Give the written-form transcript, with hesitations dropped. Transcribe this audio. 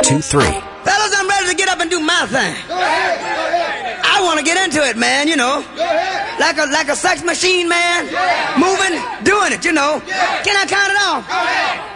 2, 3. Fellas, I'm ready to get up and do my thing. I want to get into it, man, you know. Like a sex machine, man. Moving, doing it, you know. Can I count it off?